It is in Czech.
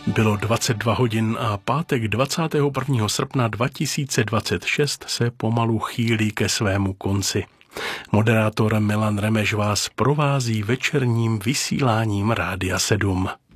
Bylo 22 hodin a pátek 21. srpna 2026 se pomalu chýlí ke svému konci. Moderátor Milan Remeš vás provází večerním vysíláním Rádia 7.